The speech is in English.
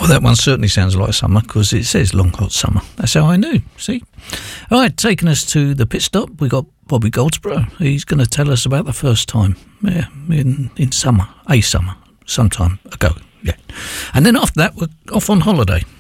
Well, that one certainly sounds like summer because it says long hot summer. That's how I knew. See? All right, taking us to the pit stop, we got Bobby Goldsboro. He's going to tell us about the first time in summer, some time ago. Yeah. And then after that, we're off on holiday.